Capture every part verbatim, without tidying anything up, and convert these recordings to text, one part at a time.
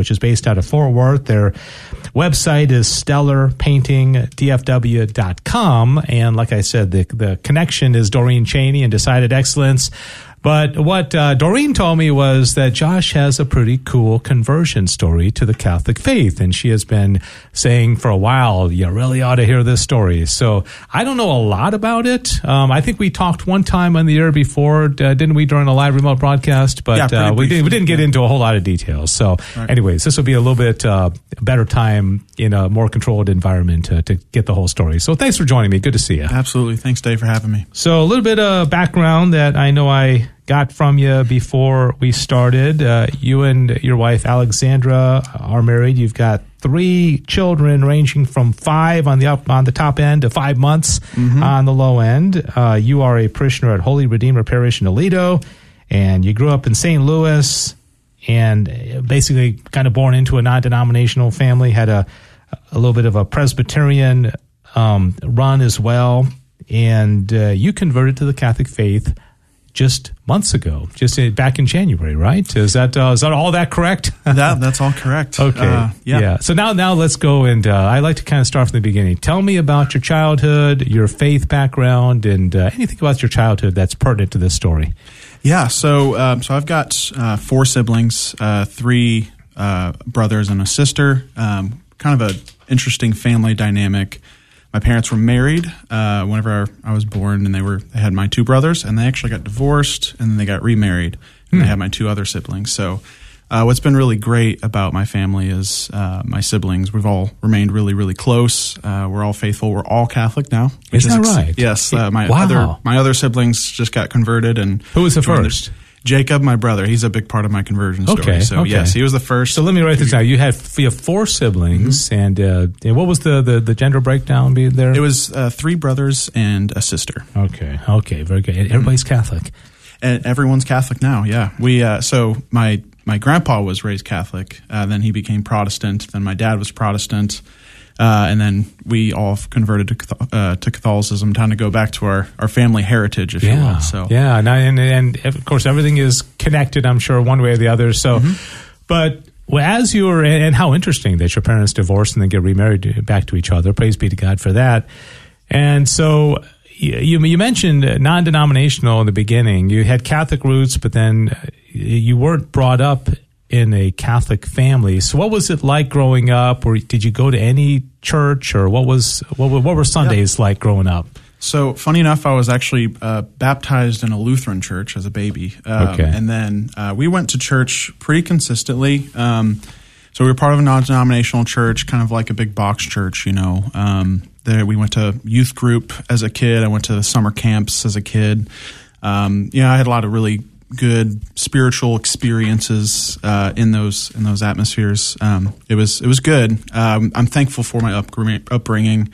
which is based out of Fort Worth. Their website is stellar painting d f w dot com. And like I said, the, the connection is Doreen Cheney and Decided Excellence. But what uh, Doreen told me was that Josh has a pretty cool conversion story to the Catholic faith. And she has been saying for a while, you really ought to hear this story. So I don't know a lot about it. Um, I think we talked one time on the air before, uh, didn't we, during a live remote broadcast? But yeah, uh, we, didn't, we didn't get into a whole lot of details. So right. anyways, this will be a little bit uh, better time in a more controlled environment to, to get the whole story. So thanks for joining me. Good to see you. Absolutely. Thanks, Dave, for having me. So a little bit of background that I know I got from you before we started. Uh, you and your wife, Alexandra, are married. You've got three children ranging from five on the up on the top end to five months mm-hmm. on the low end. Uh, you are a parishioner at Holy Redeemer Parish in Aledo, and you grew up in Saint Louis and basically kind of born into a non-denominational family, had a, a little bit of a Presbyterian um, run as well, and uh, you converted to the Catholic faith just months ago, just back in January, right? Is that uh, is that all that correct? that that's all correct. Okay, uh, yeah. yeah. So now now let's go and uh, I like to kind of start from the beginning. Tell me about your childhood, your faith background, and uh, anything about your childhood that's pertinent to this story. Yeah. So um, so I've got uh, four siblings, uh, three uh, brothers and a sister. Um, kind of a interesting family dynamic. My parents were married uh, whenever I was born, and they were they had my two brothers, and they actually got divorced, and then they got remarried, and hmm. they had my two other siblings. So uh, what's been really great about my family is uh, my siblings. We've all remained really, really close. Uh, we're all faithful. We're all Catholic now. Is that ex- right? Yes. Uh, my wow. other my other siblings just got converted. And who was the first? Jacob, my brother. He's a big part of my conversion story. Okay, so, okay. yes, he was the first. So let me write this down. You had you have four siblings, mm-hmm. and, uh, and what was the, the, the gender breakdown be there? It was uh, three brothers and a sister. Okay, okay, very good. And everybody's mm-hmm. Catholic. And everyone's Catholic now, yeah. We uh, So my, my grandpa was raised Catholic. Uh, then he became Protestant. Then my dad was Protestant. Uh, and then we all converted to uh, to Catholicism, trying to go back to our, our family heritage, if yeah. you will. So yeah, and, and and of course everything is connected, I'm sure, one way or the other. So, mm-hmm. but well, as you were, and how interesting that your parents divorced and then get remarried back to each other. Praise be to God for that. And so you you mentioned non-denominational in the beginning. You had Catholic roots, but then you weren't brought up in a Catholic family. So what was it like growing up? Or did you go to any church, or what was what, what were Sundays yeah. like growing up? So funny enough, I was actually uh, baptized in a Lutheran church as a baby. Um, okay. And then uh, we went to church pretty consistently. Um, so we were part of a non-denominational church, kind of like a big box church, you know. Um, there we went to youth group as a kid. I went to the summer camps as a kid. Um, you know, I had a lot of really good spiritual experiences uh, in those in those atmospheres. Um, it was it was good. Um, I'm thankful for my upbringing. upbringing.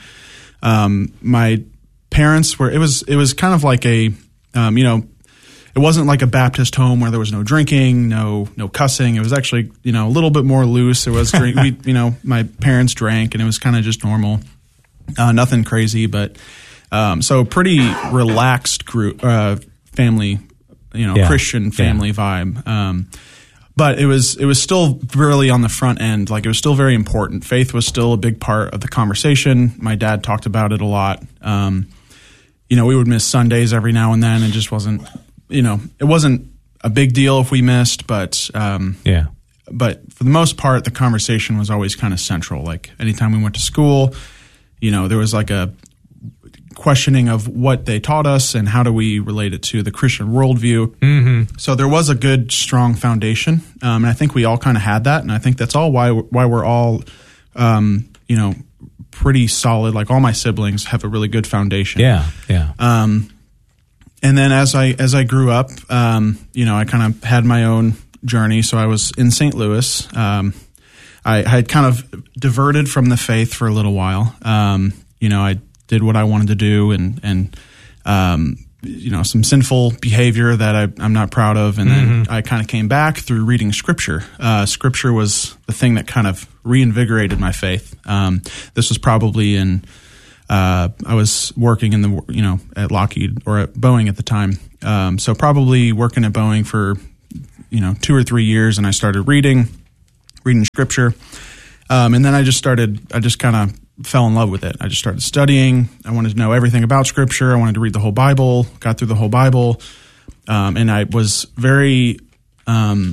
Um, my parents were. It was it was kind of like a um, you know, it wasn't like a Baptist home where there was no drinking, no no cussing. It was actually you know a little bit more loose. It was drink, we you know my parents drank, and it was kind of just normal, uh, nothing crazy, but um, so pretty relaxed group uh, family. You know, yeah. Christian family yeah. vibe. Um, but it was it was still really on the front end. Like, it was still very important. Faith was still a big part of the conversation. My dad talked about it a lot. Um, you know, we would miss Sundays every now and then. It just wasn't, you know, it wasn't a big deal if we missed. But um, yeah. But for the most part, the conversation was always kind of central. Like, anytime we went to school, you know, there was like a questioning of what they taught us and how do we relate it to the Christian worldview. Mm-hmm. So there was a good, strong foundation, um, and I think we all kind of had that, and I think that's all why why we're all, um, you know, pretty solid. Like, all my siblings have a really good foundation. Yeah, yeah. Um, and then as I as I grew up, um, you know, I kind of had my own journey. So I was in Saint Louis. Um, I, I had kind of diverted from the faith for a little while. Um, you know, I did what I wanted to do, and and um, you know, some sinful behavior that I, I'm not proud of, and mm-hmm. then I kind of came back through reading Scripture. Uh, scripture was the thing that kind of reinvigorated my faith. Um, this was probably in uh, I was working in the you know at Lockheed or at Boeing at the time, um, so probably working at Boeing for you know two or three years, and I started reading. reading scripture. Um, and then I just started, I just kind of fell in love with it. I just started studying. I wanted to know everything about scripture. I wanted to read the whole Bible, got through the whole Bible. Um, and I was very, um,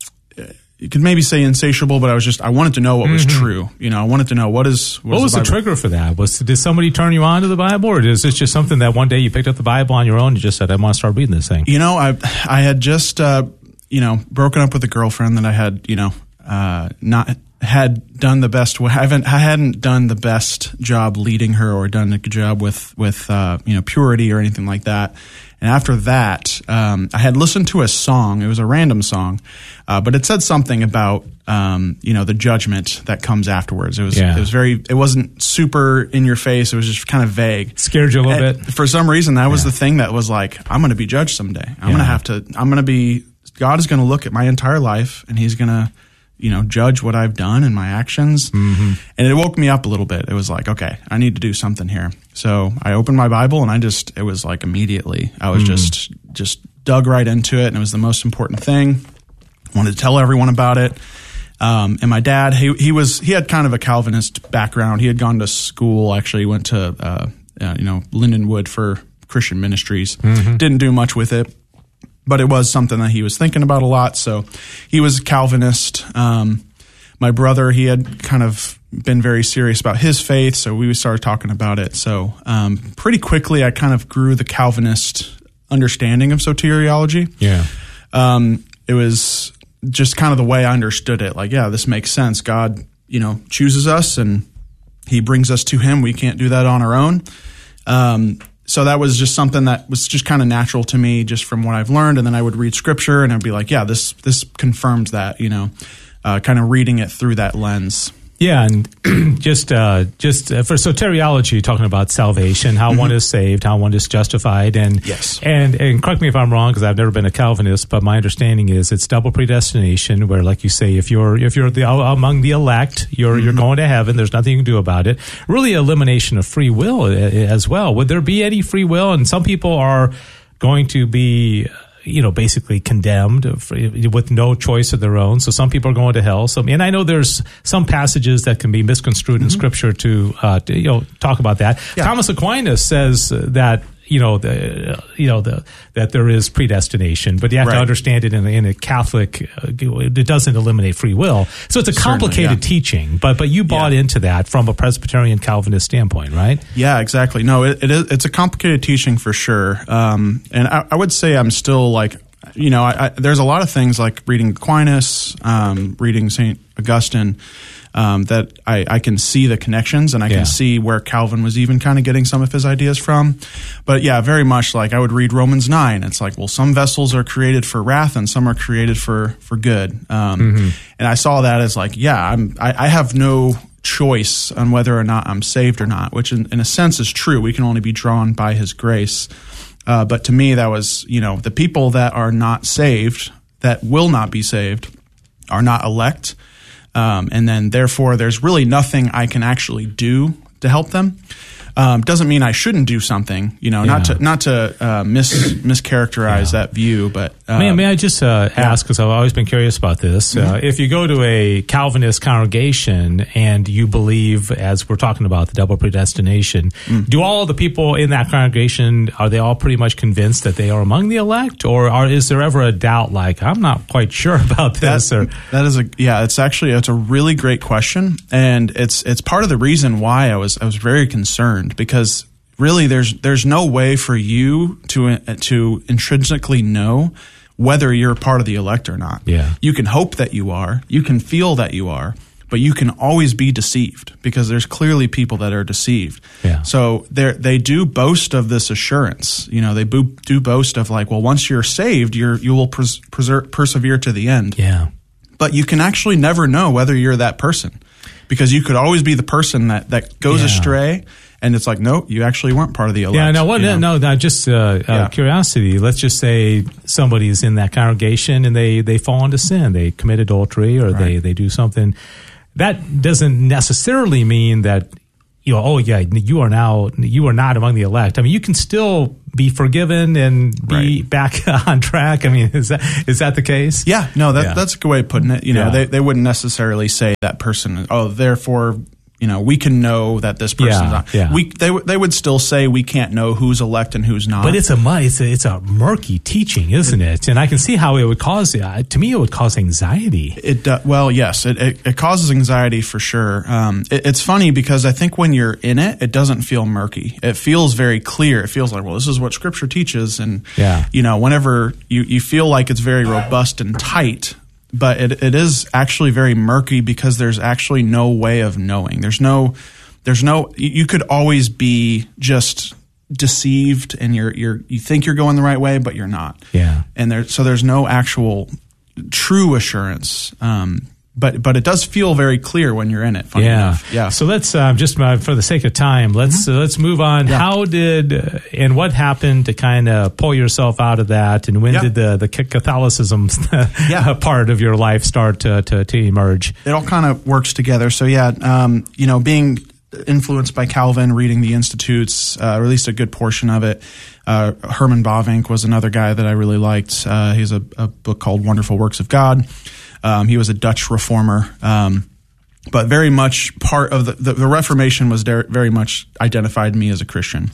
you could maybe say insatiable, but I was just, I wanted to know what was mm-hmm. true. You know, I wanted to know what is, what, what was the, the trigger for that? Was, did somebody turn you on to the Bible, or is this just something that one day you picked up the Bible on your own and just said, I want to start reading this thing? You know, I, I had just, uh, you know, broken up with a girlfriend that I had, you know, uh, not, had done the best. I haven't. I hadn't done the best job leading her, or done a good job with with uh, you know purity or anything like that. And after that, um, I had listened to a song. It was a random song, uh, but it said something about um, you know the judgment that comes afterwards. It was yeah. it was very. It wasn't super in your face. It was just kind of vague. Scared you a little and bit. For some reason, that was yeah. the thing that was like, I'm going to be judged someday. I'm yeah. going to have to. I'm going to be. God is going to look at my entire life, and He's going to, you know, judge what I've done and my actions. Mm-hmm. And it woke me up a little bit. It was like, okay, I need to do something here. So I opened my Bible, and I just, it was like immediately, I was mm-hmm. just, just dug right into it. And it was the most important thing. Wanted to tell everyone about it. Um, and my dad, he, he was, he had kind of a Calvinist background. He had gone to school, actually. He went to, uh, uh, you know, Lindenwood for Christian Ministries. Mm-hmm. Didn't do much with it. But it was something that he was thinking about a lot. So he was a Calvinist. Um, my brother, he had kind of been very serious about his faith. So we started talking about it. So um, pretty quickly, I kind of grew the Calvinist understanding of soteriology. Yeah. Um, it was just kind of the way I understood it. Like, yeah, this makes sense. God, you know, chooses us and He brings us to Him. We can't do that on our own. Um So that was just something that was just kind of natural to me, just from what I've learned. And then I would read scripture, and I'd be like, yeah, this this confirms that, you know, uh, kind of reading it through that lens. Yeah, and just uh, just uh, for soteriology, talking about salvation, how mm-hmm. one is saved, how one is justified, and yes, and and correct me if I'm wrong, because I've never been a Calvinist, but my understanding is it's double predestination, where, like you say, if you're if you're the, among the elect, you're mm-hmm. you're going to heaven. There's nothing you can do about it. Really, elimination of free will as well. Would there be any free will? And some people are going to be, you know, basically condemned with no choice of their own. So some people are going to hell. So, and I know there's some passages that can be misconstrued mm-hmm. in Scripture to, uh, to, you know, talk about that. Yeah. Thomas Aquinas says that, you know, the, you know, the, that there is predestination, but you have right. to understand it in a, in a Catholic, uh, it doesn't eliminate free will. So it's a complicated yeah. teaching, but, but you bought yeah. into that from a Presbyterian Calvinist standpoint, right? Yeah, exactly. No, it, it is, it's a complicated teaching for sure. Um, and I, I would say I'm still like, you know, I, I, there's a lot of things like reading Aquinas, um, reading Saint Augustine, Um, that I, I can see the connections, and I can yeah. see where Calvin was even kind of getting some of his ideas from. But yeah, very much like I would read Romans nine. It's like, well, some vessels are created for wrath and some are created for, for good. Um, mm-hmm. And I saw that as like, yeah, I'm, I, I have no choice on whether or not I'm saved or not, which in, in a sense is true. We can only be drawn by His grace. Uh, but to me, that was, you know, the people that are not saved, that will not be saved, are not elect. Um, and then, therefore, there's really nothing I can actually do to help them. Um, doesn't mean I shouldn't do something, you know, yeah. not to not to uh, mis mischaracterize yeah. that view, but uh, may, may I just uh, yeah. ask, because I've always been curious about this. Mm-hmm. Uh, if you go to a Calvinist congregation and you believe, as we're talking about, the double predestination, mm. do all the people in that congregation, are they all pretty much convinced that they are among the elect, or are, is there ever a doubt like, I'm not quite sure about this? That, or that is a yeah, it's actually it's a really great question, and it's it's part of the reason why I was I was very concerned. Because really, there's there's no way for you to to intrinsically know whether you're part of the elect or not. Yeah. You can hope that you are, you can feel that you are, but you can always be deceived, because there's clearly people that are deceived. Yeah. So they they do boast of this assurance. You know, they bo- do boast of like, well, once you're saved, you're you will pres- preser- persevere to the end. Yeah. But you can actually never know whether you're that person, because you could always be the person that that goes yeah. astray. And it's like, no, you actually weren't part of the elect. Yeah, no, what, no, no, no, just uh, yeah. uh, curiosity. Let's just say somebody's in that congregation and they, they fall into sin. They commit adultery, or right. they, they do something. That doesn't necessarily mean that you know, oh yeah, you are now, you are not among the elect. I mean, you can still be forgiven and be right. back on track. I mean, is that is that the case? Yeah, no, that, yeah. that's a good way of putting it. You know, yeah. they they wouldn't necessarily say that person, oh, therefore, you know, we can know that this person's yeah, not. Yeah. We they they would still say we can't know who's elect and who's not. But it's a it's a, it's a murky teaching, isn't it? And I can see how it would cause uh, to me it would cause anxiety. It uh, well, yes, it, it it causes anxiety for sure. Um, it, it's funny because I think when you're in it, it doesn't feel murky. It feels very clear. It feels like, well, this is what Scripture teaches, and yeah. you know, whenever you you feel like it's very robust and tight. But it, it is actually very murky because there's actually no way of knowing. There's no, there's no. You could always be just deceived, and you're you're you think you're going the right way, but you're not. Yeah. And there, so there's no actual true assurance. Um, but but it does feel very clear when you're in it. Funny yeah. enough. Yeah. So let's uh, just uh, for the sake of time, let's mm-hmm. uh, let's move on. Yeah. How did uh, and what happened to kind of pull yourself out of that? And when yeah. did the the Catholicism yeah. part of your life start to, to to emerge? It all kind of works together. So yeah, um, you know, being influenced by Calvin, reading the Institutes, uh, or at least a good portion of it. Uh, Herman Bavinck was another guy that I really liked. Uh, he has a, a book called Wonderful Works of God. Um, he was a Dutch reformer, um, but very much part of the, the, the Reformation was der- very much identified me as a Christian.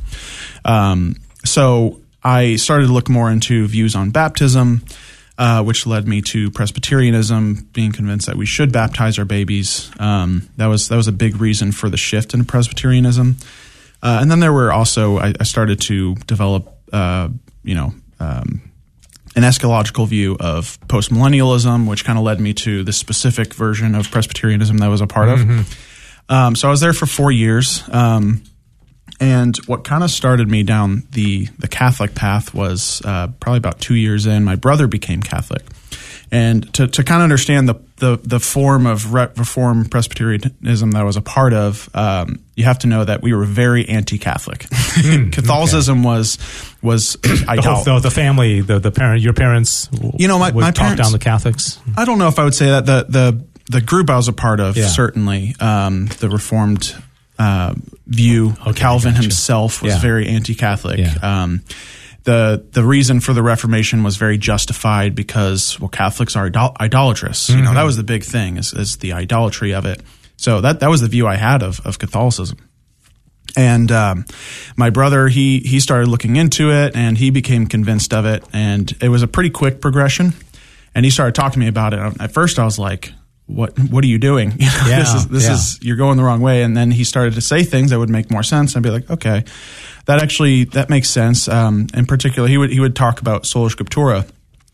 Um, so I started to look more into views on baptism, uh, which led me to Presbyterianism, being convinced that we should baptize our babies. Um, that was that was a big reason for the shift into Presbyterianism. Uh, and then there were also I, I started to develop, uh, you know. Um, an eschatological view of postmillennialism, which kind of led me to the specific version of Presbyterianism that I was a part mm-hmm. of. Um, so I was there for four years. Um, and what kind of started me down the, the Catholic path was uh, probably about two years in, my brother became Catholic. And to, to kind of understand the, the, the form of Re- Reform Presbyterianism that I was a part of, um, you have to know that we were very anti-Catholic. Mm, Catholicism okay. was was the, whole, the, the family, the the parent, your parents. You know, my, would my talk parents down the Catholics. I don't know if I would say that the the the group I was a part of yeah. certainly um, the Reformed uh, view. Okay, Calvin gotcha. himself was yeah. very anti-Catholic. Yeah. Um, The the reason for the Reformation was very justified because, well, Catholics are idol- idolatrous. Mm-hmm. You know, that was the big thing is, is the idolatry of it. So that that was the view I had of, of Catholicism. And um, my brother, he he started looking into it, and he became convinced of it. And it was a pretty quick progression. And he started talking to me about it. At first, I was like, "What what are you doing? You know, yeah, this is this yeah. is you're going the wrong way." And then he started to say things that would make more sense. I'd be like, "Okay, that actually that makes sense." Um, in particular, he would he would talk about sola scriptura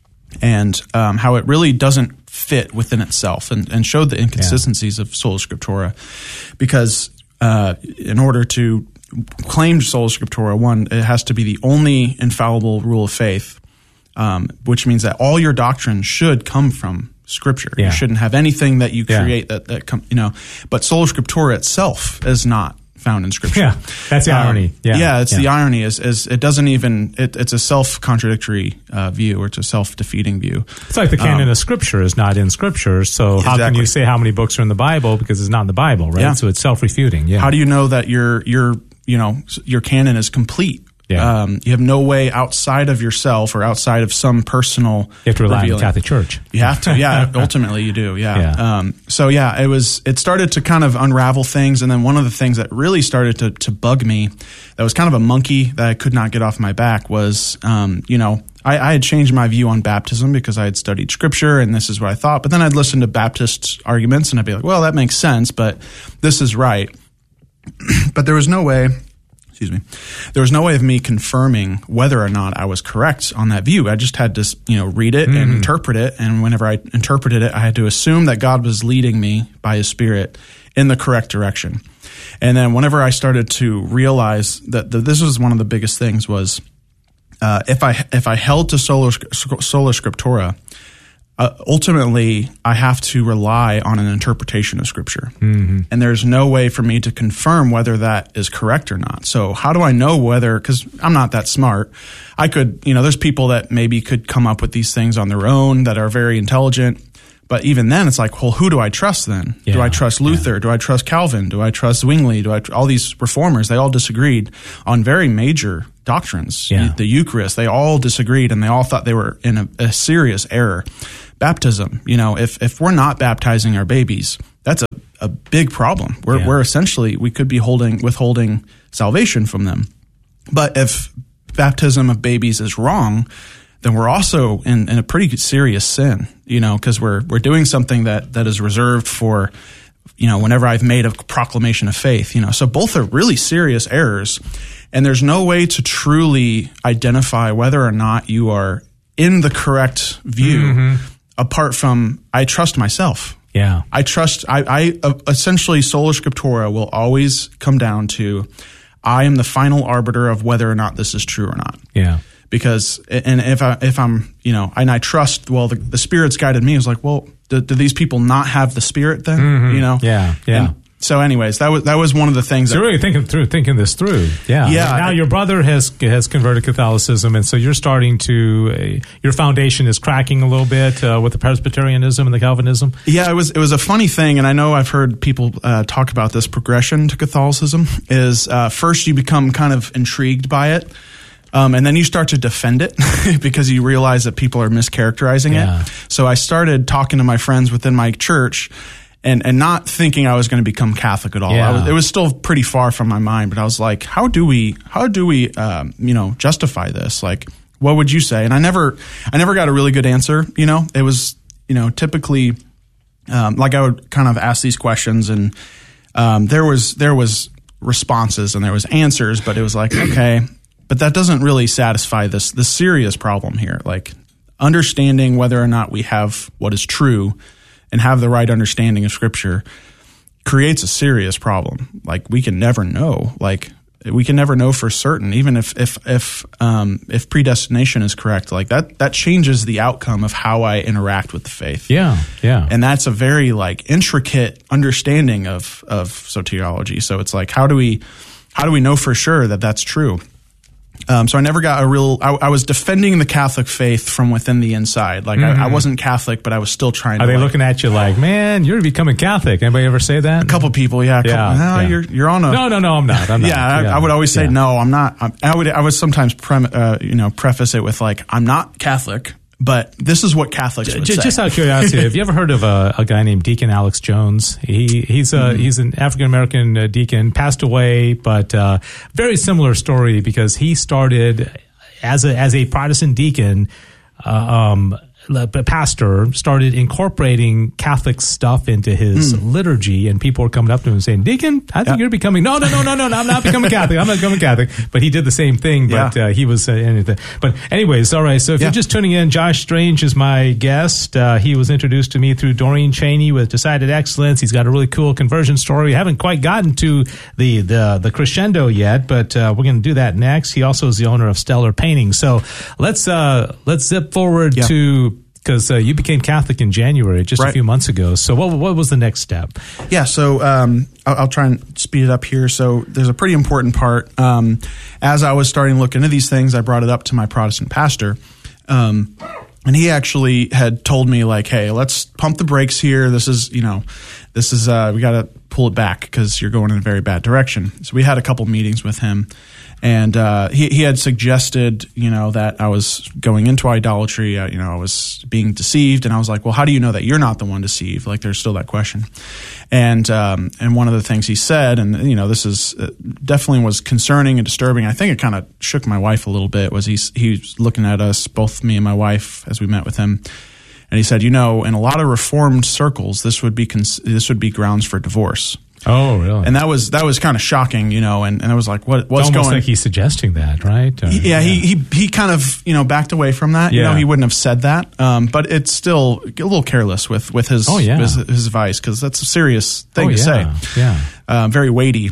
and um, how it really doesn't fit within itself, and, and showed the inconsistencies yeah. of sola scriptura, because uh, in order to claim sola scriptura, one, it has to be the only infallible rule of faith, um, which means that all your doctrine should come from Scripture. Yeah. You shouldn't have anything that you create yeah. that that come, you know. But sola scriptura itself is not found in Scripture. Yeah, that's the um, irony. Yeah, yeah it's yeah. the irony is, is it doesn't even it, it's a self-contradictory uh, view, or it's a self-defeating view. It's like the canon um, of Scripture is not in Scripture, so how exactly. can you say how many books are in the Bible because it's not in the Bible, right? Yeah. So it's self-refuting. Yeah. How do you know that your your you know your canon is complete? Yeah. Um, you have no way outside of yourself or outside of some personal. You have to rely revealing. on the Catholic Church. You have to, yeah. Ultimately, you do, yeah. yeah. Um, so yeah, it was. It started to kind of unravel things, and then one of the things that really started to to bug me, that was kind of a monkey that I could not get off my back, was, um, you know, I, I had changed my view on baptism because I had studied Scripture, and this is what I thought. But then I'd listen to Baptist arguments, and I'd be like, well, that makes sense, but this is right. But there was no way. Excuse me. There was no way of me confirming whether or not I was correct on that view. I just had to, you know, read it mm-hmm. and interpret it. And whenever I interpreted it, I had to assume that God was leading me by His Spirit in the correct direction. And then whenever I started to realize that the, this was one of the biggest things was uh, if I if I held to sola, sola scriptura, Uh, ultimately, I have to rely on an interpretation of Scripture. Mm-hmm. And there's no way for me to confirm whether that is correct or not. So how do I know whether, because I'm not that smart, I could, you know, there's people that maybe could come up with these things on their own that are very intelligent, But even then, it's like, well, who do I trust then? Yeah, do I trust Luther? Yeah. Do I trust Calvin? Do I trust Zwingli? Do I tr- all these reformers? They all disagreed on very major doctrines. Yeah. The Eucharist, they all disagreed, and they all thought they were in a, a serious error. Baptism, you know, if if we're not baptizing our babies, that's a, a big problem. We're Yeah. we're essentially we could be holding withholding salvation from them. But if baptism of babies is wrong, then we're also in, in a pretty serious sin, you know, because we're we're doing something that, that is reserved for, you know, whenever I've made a proclamation of faith, you know. So both are really serious errors, and there's no way to truly identify whether or not you are in the correct view mm-hmm. apart from I trust myself. Yeah, I trust. I, I uh, essentially sola scriptura will always come down to I am the final arbiter of whether or not this is true or not. Yeah. Because, and if I, if I'm, you know, and I trust, well, the, the Spirit's guided me. It's like, well, do, do these people not have the Spirit then? Mm-hmm. You know? Yeah, yeah. And so anyways, that was, that was one of the things. So that, you're really thinking through, thinking this through. Yeah. Yeah. Now your brother has, has converted Catholicism, and so you're starting to, uh, your foundation is cracking a little bit uh, with the Presbyterianism and the Calvinism. Yeah, it was, it was a funny thing. And I know I've heard people uh, talk about this progression to Catholicism is uh, first you become kind of intrigued by it. Um, and then you start to defend it because you realize that people are mischaracterizing Yeah. it. So I started talking to my friends within my church and, and not thinking I was going to become Catholic at all. Yeah. I was, it was still pretty far from my mind, but I was like, how do we, how do we, um, you know, justify this? Like, what would you say? And I never, I never got a really good answer. You know, it was, you know, typically, um, like I would kind of ask these questions, and um, there was, there was responses and there was answers, but it was like, okay. But that doesn't really satisfy this this serious problem here. Like understanding whether or not we have what is true and have the right understanding of Scripture creates a serious problem. Like we can never know. Like we can never know for certain, even if if if um, if predestination is correct. Like that that changes the outcome of how I interact with the faith. Yeah, yeah. And that's a very like intricate understanding of of soteriology. So it's like how do we how do we know for sure that that's true? Um, so I never got a real. I, I was defending the Catholic faith from within the inside. Like mm-hmm. I, I wasn't Catholic, but I was still trying. Are to, they like, looking at you like, man, you're becoming Catholic? Anybody ever say that? A couple people, yeah. A couple, yeah, no, yeah. you're you're on a. No, no, no, I'm not. I'm not. yeah, I, yeah, I would always say yeah. no. I'm not. I'm, I would. I would sometimes, pre, uh, you know, preface it with like, I'm not Catholic, but this is what Catholics would J- say. Just out of curiosity, have you ever heard of a, a guy named Deacon Alex Jones? He he's a mm-hmm. he's an African American uh, deacon, passed away, but uh, very similar story because he started. As a as a Protestant deacon, uh, um, the pastor started incorporating Catholic stuff into his mm. liturgy, and people were coming up to him and saying, "Deacon, I think yeah. you're becoming no, no, no, no, no, no, I'm not becoming Catholic. I'm not becoming Catholic." But he did the same thing. But yeah. uh, he was uh, anything. But anyways, all right. So if yeah. you're just tuning in, Josh Strange is my guest. Uh, he was introduced to me through Doreen Cheney with Decided Excellence. He's got a really cool conversion story. We haven't quite gotten to the the, the crescendo yet, but uh, we're going to do that next. He also is the owner of Stellar Painting. So let's uh, let's zip forward yeah. to. Because uh, you became Catholic in January, just right. a few months ago. So what what was the next step? Yeah, so um, I'll, I'll try and speed it up here. So there's a pretty important part. Um, as I was starting to look into these things, I brought it up to my Protestant pastor. Um, and he actually had told me, like, hey, let's pump the brakes here. This is, you know, this is, uh, we got to pull it back because you're going in a very bad direction. So we had a couple meetings with him. And uh, he, he had suggested, you know, that I was going into idolatry, uh, you know, I was being deceived. And I was like, well, how do you know that you're not the one deceived? Like, there's still that question. And um, and one of the things he said, and, you know, this is uh, definitely was concerning and disturbing. I think it kind of shook my wife a little bit, was he, he was looking at us, both me and my wife, as we met with him. And he said, you know, in a lot of Reformed circles, this would be cons- this would be grounds for divorce. Oh, really? And that was that was kind of shocking, you know. And, and I was like, "What? What's it's almost going?" Like he's suggesting that, right? Or, he, yeah, yeah, he he he kind of you know backed away from that. Yeah. You know, he wouldn't have said that. Um, but it's still a little careless with with his oh, yeah. his, his advice, because that's a serious thing oh, to yeah. say. Yeah, uh, very weighty.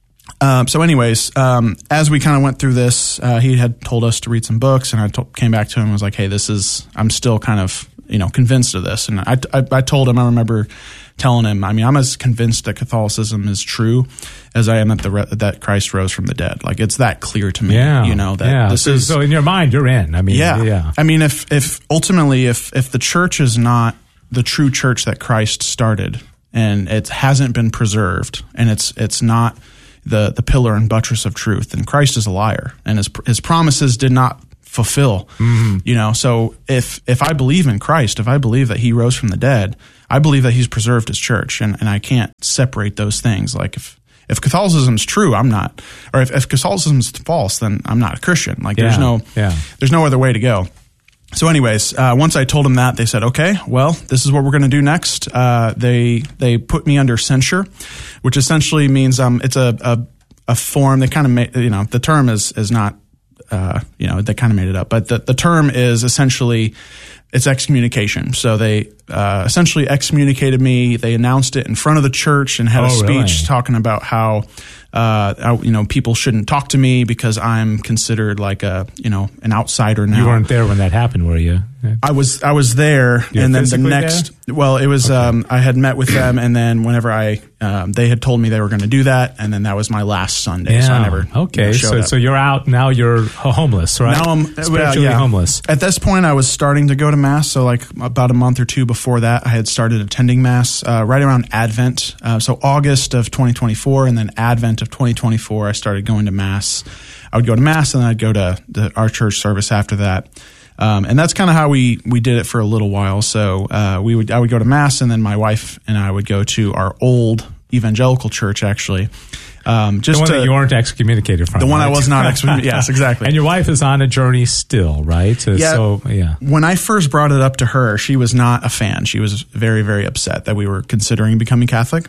Um, so, anyways, um, as we kind of went through this, uh, he had told us to read some books, and I to- came back to him and was like, "Hey, this is I'm still kind of you know convinced of this." And I I, I told him, I remember. telling him, I mean, I'm as convinced that Catholicism is true as I am that the re- that Christ rose from the dead. Like, it's that clear to me, yeah, you know, that yeah. this so, is... So in your mind, you're in. I mean, yeah. yeah. I mean, if, if ultimately, if, if the church is not the true church that Christ started, and it hasn't been preserved, and it's it's not the the pillar and buttress of truth, and Christ is a liar, and his his promises did not fulfill. Mm-hmm. You know, so if if I believe in Christ, if I believe that he rose from the dead, I believe that he's preserved his church, and, and I can't separate those things. Like if if Catholicism's true, I'm not, or if, if Catholicism's false, then I'm not a Christian. Like yeah. there's no yeah. there's no other way to go. So anyways, uh, once I told them that, they said, okay, well, this is what we're going to do next. Uh, they they put me under censure, which essentially means um, it's a, a, a form. They kind of made, you know, the term is is not, uh, you know, they kind of made it up. But the, the term is essentially, it's excommunication. So they uh, essentially excommunicated me. They announced it in front of the church and had oh, a speech really? talking about how, uh, you know, people shouldn't talk to me because I'm considered like a, you know, an outsider now. You weren't there when that happened, were you? I was I was there, You're and then the next, there? well, it was, okay. um, I had met with them, and then whenever I, um, they had told me they were going to do that, and then that was my last Sunday, yeah. so I never Okay, you know, showed so up. so you're out, now you're homeless, right? Now I'm Spiritually well, yeah. homeless. At this point, I was starting to go to Mass, so like about a month or two before that, I had started attending Mass uh, right around Advent, uh, so August of twenty twenty-four, and then Advent of twenty twenty-four, I started going to Mass. I would go to Mass, and then I'd go to the, our church service after that. Um, and that's kind of how we, we did it for a little while. So uh, we would I would go to Mass, and then my wife and I would go to our old evangelical church, actually. Um, just the one to, that you weren't excommunicated from. The one right? I was not excommunicated. Yes, exactly. And your wife is on a journey still, right? So, yeah. So, yeah. When I first brought it up to her, she was not a fan. She was very, very upset that we were considering becoming Catholic.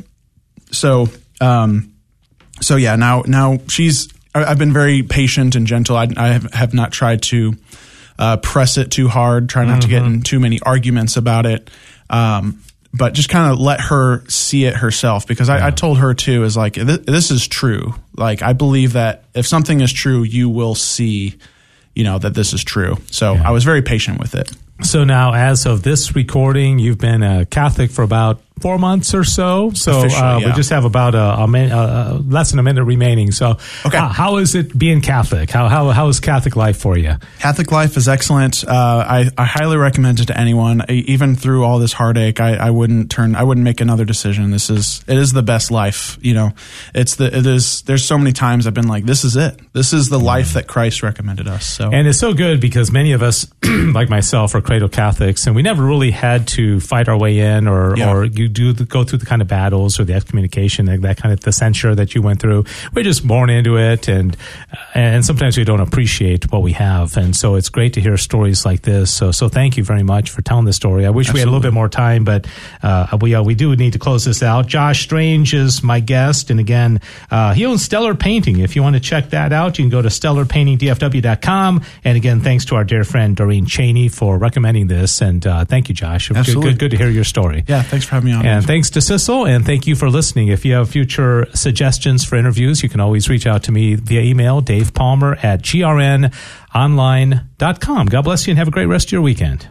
So, um, so yeah, now now she's. I've been very patient and gentle. I, I have, have not tried to uh, press it too hard. Try not mm-hmm. to get in too many arguments about it. Um, but just kind of let her see it herself, because I, yeah. I told her too, is like, this, this is true. Like, I believe that if something is true, you will see, you know, that this is true. So yeah. I was very patient with it. So now, as of this recording, you've been a Catholic for about four months or so. So uh, yeah. we just have about a, a, min, uh, less than a minute remaining. So okay. uh, how is it being Catholic? How how how is Catholic life for you? Catholic life is excellent. Uh, I, I highly recommend it to anyone. I, even through all this heartache, I, I wouldn't turn. I wouldn't make another decision. This is it is the best life. You know, it's the it is. There's so many times I've been like, this is it. This is the life that Christ recommended us. So and it's so good because many of us, like myself, are cradle Catholics, and we never really had to fight our way in, or yeah. or you do the, go through the kind of battles or the excommunication, that, that kind of the censure that you went through. We're just born into it, and and sometimes we don't appreciate what we have, and so it's great to hear stories like this. So so thank you very much for telling the story. I wish Absolutely. we had a little bit more time, but uh, we uh, we do need to close this out. Josh Strange is my guest, and again, uh, he owns Stellar Painting. If you want to check that out, you can go to stellar painting d f w dot com. And again, thanks to our dear friend Doreen Cheney for recommending this, and uh, thank you, Josh. Absolutely. Good, good, good to hear your story. Yeah, thanks for having me on. And thanks to Sissel, and thank you for listening. If you have future suggestions for interviews, you can always reach out to me via email, Dave Palmer at g r n online dot com. God bless you, and have a great rest of your weekend.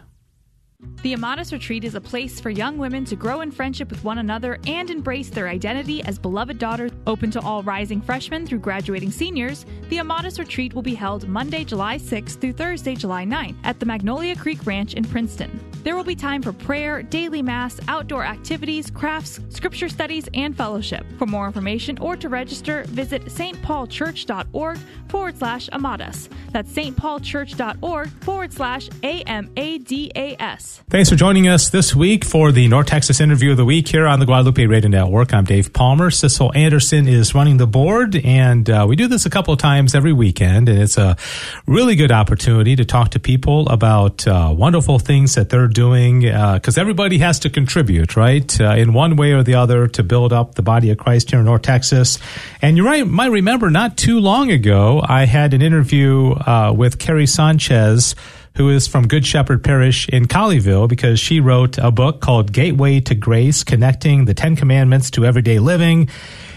The Amadas Retreat is a place for young women to grow in friendship with one another and embrace their identity as beloved daughters. Open to all rising freshmen through graduating seniors, the Amadas Retreat will be held Monday, July sixth through Thursday, July ninth at the Magnolia Creek Ranch in Princeton. There will be time for prayer, daily mass, outdoor activities, crafts, scripture studies, and fellowship. For more information or to register, visit stpaulchurch.org forward slash Amadas. That's stpaulchurch.org forward slash A M A D A S. Thanks for joining us this week for the North Texas Interview of the Week here on the Guadalupe Radio Network. I'm Dave Palmer. Sissel Anderson is running the board, and uh, we do this a couple of times every weekend, and it's a really good opportunity to talk to people about uh, wonderful things that they're doing, because uh, everybody has to contribute, right, uh, in one way or the other to build up the body of Christ here in North Texas. And you right, might remember not too long ago, I had an interview uh, with Carrie Sanchez, who is from Good Shepherd Parish in Colleyville, because she wrote a book called Gateway to Grace, Connecting the Ten Commandments to Everyday Living.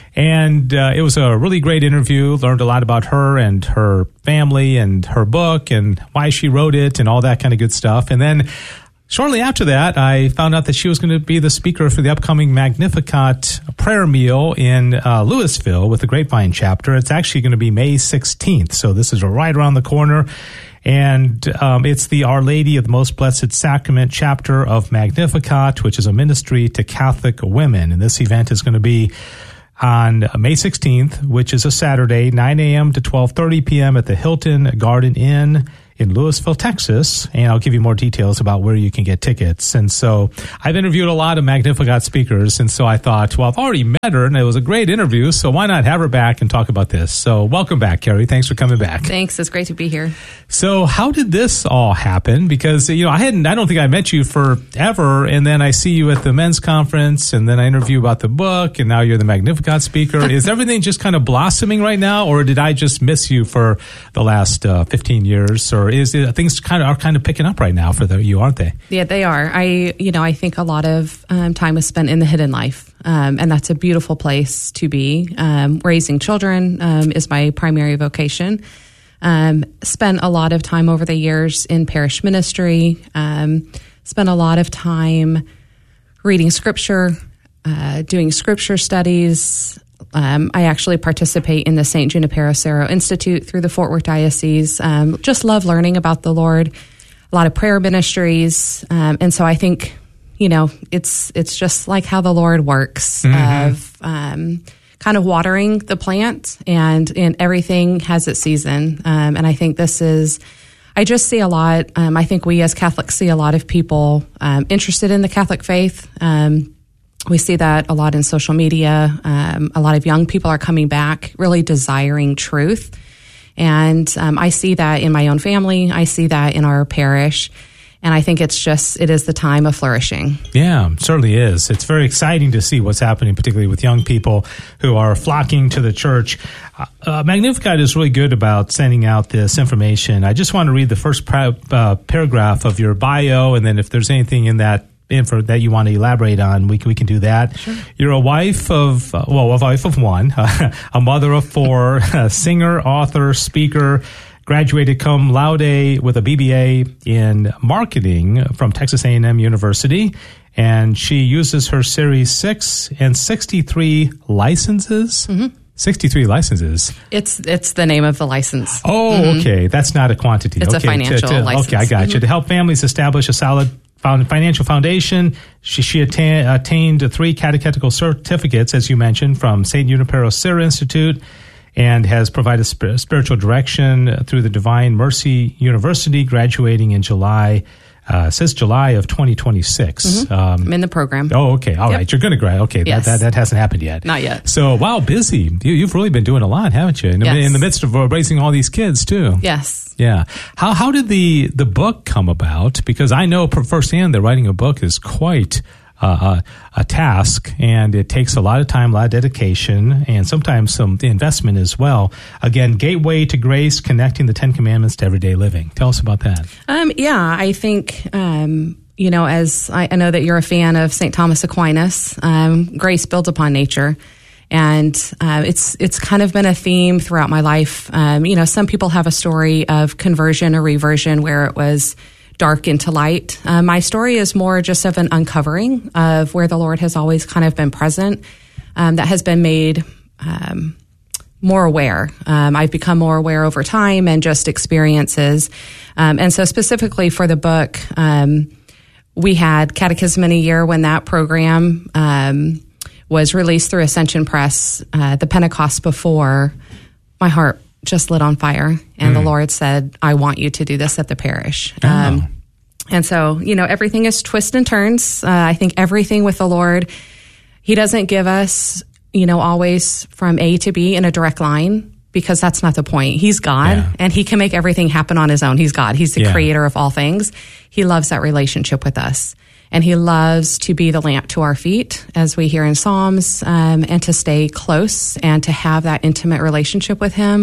And uh, it was a really great interview, learned a lot about her and her family and her book and why she wrote it and all that kind of good stuff. And then shortly after that, I found out that she was going to be the speaker for the upcoming Magnificat prayer meal in uh, Louisville with the Grapevine chapter. It's actually going to be May sixteenth, so this is right around the corner. And um, it's the Our Lady of the Most Blessed Sacrament chapter of Magnificat, which is a ministry to Catholic women. And this event is going to be on May sixteenth, which is a Saturday, nine a.m. to twelve thirty p.m. at the Hilton Garden Inn in Lewisville, Texas, and I'll give you more details about where you can get tickets. And so I've interviewed a lot of Magnificat speakers, and so I thought, well, I've already met her, and it was a great interview, so why not have her back and talk about this? So welcome back, Carrie. Thanks for coming back. Thanks. It's great to be here. So how did this all happen? Because, you know, I hadn't, I don't think I met you forever, and then I see you at the men's conference, and then I interview about the book, and now you're the Magnificat speaker. Is everything just kind of blossoming right now, or did I just miss you for the last uh, fifteen years, or is it, things kind of are kind of picking up right now for the, you, aren't they? Yeah, they are. I, you know, I think a lot of um, time was spent in the hidden life, um, and that's a beautiful place to be. Um, raising children um, is my primary vocation. Um, spent a lot of time over the years in parish ministry. Um, spent a lot of time reading scripture, uh, doing scripture studies. Um, I actually participate in the Saint Junipero Serra Institute through the Fort Worth Diocese. Um, just love learning about the Lord. A lot of prayer ministries, um, and so I think, you know, it's it's just like how the Lord works, mm-hmm. of um, kind of watering the plant, and and everything has its season. Um, and I think this is, I just see a lot. Um, I think we as Catholics see a lot of people um, interested in the Catholic faith. Um, We see that a lot in social media. Um, a lot of young people are coming back, really desiring truth. And um, I see that in my own family. I see that in our parish. And I think it's just, it is the time of flourishing. Yeah, it certainly is. It's very exciting to see what's happening, particularly with young people who are flocking to the church. Uh, Magnificat is really good about sending out this information. I just want to read the first pra- uh, paragraph of your bio, and then if there's anything in that info that you want to elaborate on, we can, we can do that. Sure. You're a wife of, uh, well, a wife of one, uh, a mother of four, a singer, author, speaker, graduated cum laude with a B B A in marketing from Texas A and M University. And she uses her Series six and sixty-three licenses. Mm-hmm. sixty-three licenses. It's it's the name of the license. Oh, mm-hmm. Okay. That's not a quantity. It's okay. a financial to, to, license. Okay, I got mm-hmm. you. To help families establish a solid financial foundation, she, she attain, attained three catechetical certificates, as you mentioned, from Saint Junipero Serra Institute, and has provided sp- spiritual direction through the Divine Mercy University, graduating in July. Uh, it says July of twenty twenty-six. Mm-hmm. Um, I'm in the program. Oh, okay. All yep. right. You're going to grad. Okay. Yes. That, that that hasn't happened yet. Not yet. So, wow, busy. You, you've really been doing a lot, haven't you? In, yes. the, in the midst of raising all these kids, too. Yes. Yeah. How how did the, the book come about? Because I know firsthand that writing a book is quite uh, a, a task, and it takes a lot of time, a lot of dedication, and sometimes some investment as well. Again, Gateway to Grace, connecting the Ten Commandments to everyday living. Tell us about that. Um, yeah, I think, um, you know, as I, I know that you're a fan of Saint Thomas Aquinas, um, grace builds upon nature. And uh, it's it's kind of been a theme throughout my life. Um, you know, some people have a story of conversion or reversion where it was dark into light. Uh, my story is more just of an uncovering of where the Lord has always kind of been present, um, that has been made um, more aware. Um, I've become more aware over time and just experiences. Um, and so specifically for the book, um, we had Catechism in a Year when that program um was released through Ascension Press, uh, the Pentecost before. My heart just lit on fire, and mm. the Lord said, I want you to do this at the parish. Oh. Um, and so, you know, everything is twists and turns. Uh, I think everything with the Lord, He doesn't give us, you know, always from A to B in a direct line, because that's not the point. He's God, yeah. and He can make everything happen on His own. He's God. He's the yeah. creator of all things. He loves that relationship with us. And He loves to be the lamp to our feet, as we hear in Psalms, um, and to stay close and to have that intimate relationship with Him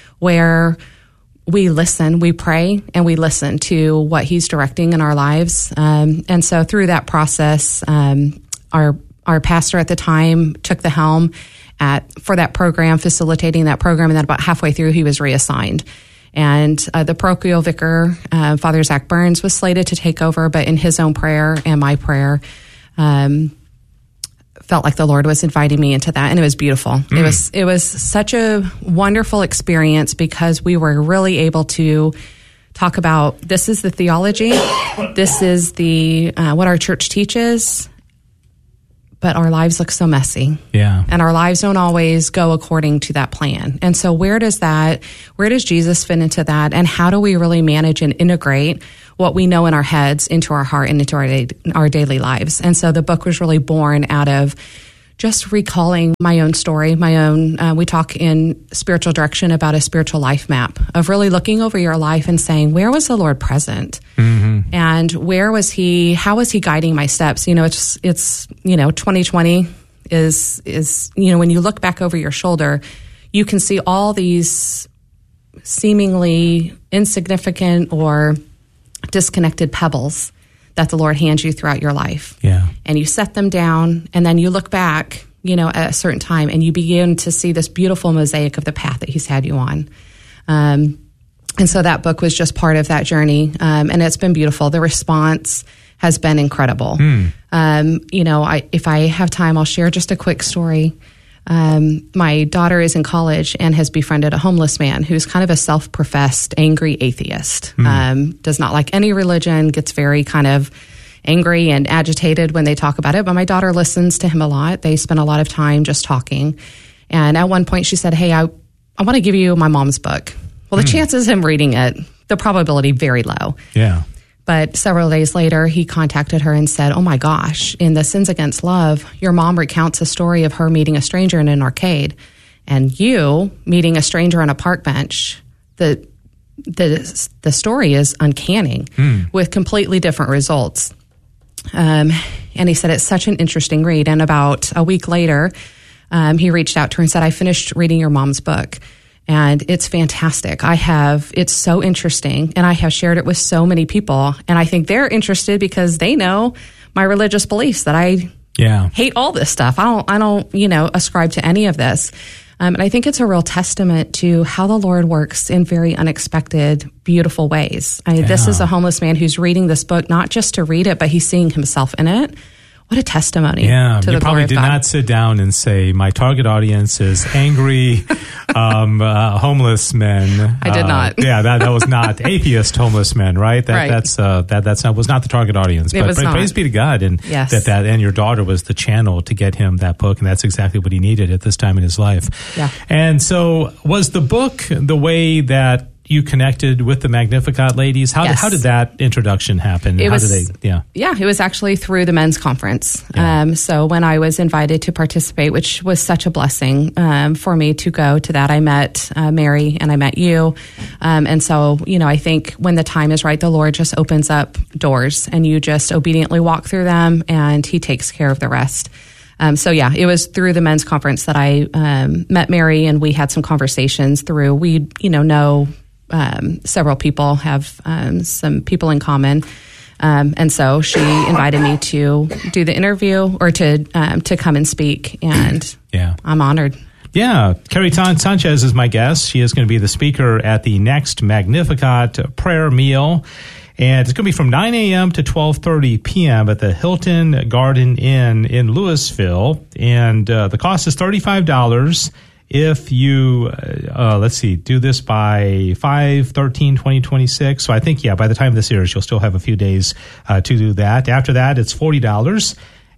where we listen, we pray, and we listen to what He's directing in our lives. Um, and so through that process, um, our our pastor at the time took the helm at for that program, facilitating that program, and then about halfway through, he was reassigned. And uh, the parochial vicar, uh, Father Zach Burns, was slated to take over, but in his own prayer and my prayer, um, felt like the Lord was inviting me into that, and it was beautiful. Mm. It was it was such a wonderful experience because we were really able to talk about this is the theology, this is the uh, what our church teaches, but our lives look so messy. Yeah. And our lives don't always go according to that plan. And so where does that, where does Jesus fit into that? And how do we really manage and integrate what we know in our heads into our heart and into our, our daily lives? And so the book was really born out of just recalling my own story, my own, uh, we talk in spiritual direction about a spiritual life map of really looking over your life and saying, where was the Lord present? Mm-hmm. And where was he, how was he guiding my steps? You know, it's, it's, you know, twenty twenty is, is, you know, when you look back over your shoulder, you can see all these seemingly insignificant or disconnected pebbles that the Lord hands you throughout your life. Yeah. And you set them down, and then you look back, you know, at a certain time, and you begin to see this beautiful mosaic of the path that he's had you on. Um, and so that book was just part of that journey, um, and it's been beautiful. The response has been incredible. Mm. Um, you know, I, if I have time, I'll share just a quick story. Um, my daughter is in college and has befriended a homeless man who's kind of a self-professed angry atheist, mm. um, does not like any religion, gets very kind of angry and agitated when they talk about it. But my daughter listens to him a lot. They spend a lot of time just talking. And at one point she said, hey, I, I want to give you my mom's book. Well, the mm. chances of him reading it, the probability very low. Yeah. But several days later, he contacted her and said, oh my gosh, in the Sins Against Love, your mom recounts a story of her meeting a stranger in an arcade, and you meeting a stranger on a park bench. The the, the story is uncanny mm. with completely different results. Um, and he said, it's such an interesting read. And about a week later, um, he reached out to her and said, I finished reading your mom's book. And it's fantastic. I have, it's so interesting, and I have shared it with so many people, and I think they're interested because they know my religious beliefs, that I yeah. hate all this stuff. I don't, I don't, you know, ascribe to any of this. Um, and I think it's a real testament to how the Lord works in very unexpected, beautiful ways. I mean, yeah. This is a homeless man who's reading this book, not just to read it, but he's seeing himself in it. What a testimony. Yeah, to you the probably glory did of God. not sit down and say, my target audience is angry, um, uh, homeless men. I did uh, not. Yeah, that, that was not atheist homeless men, right? That right. that's uh, that that's not was not the target audience. It but was pra- not. Praise be to God, and yes. that that and your daughter was the channel to get him that book, and that's exactly what he needed at this time in his life. Yeah. And so, was the book the way that you connected with the Magnificat ladies? How, yes. how did that introduction happen? It how was, did they, yeah. Yeah, it was actually through the men's conference. Yeah. Um, so when I was invited to participate, which was such a blessing um, for me to go to that, I met uh, Mary and I met you. Um, and so, you know, I think when the time is right, the Lord just opens up doors and you just obediently walk through them and he takes care of the rest. Um, so yeah, it was through the men's conference that I um, met Mary, and we had some conversations through, we, you know, know Um, several people have um, some people in common, um, and so she invited me to do the interview or to um, to come and speak, and yeah. I'm honored. Yeah, Carrie Tan- Sanchez is my guest. She is going to be the speaker at the next Magnificat prayer meal, and it's going to be from nine a.m. to twelve thirty p.m. at the Hilton Garden Inn in Louisville, and uh, the cost is thirty-five dollars. If you, uh, let's see, do this by five thirteen twenty twenty-six. So I think, yeah, by the time this airs, you'll still have a few days uh, to do that. After that, it's forty dollars.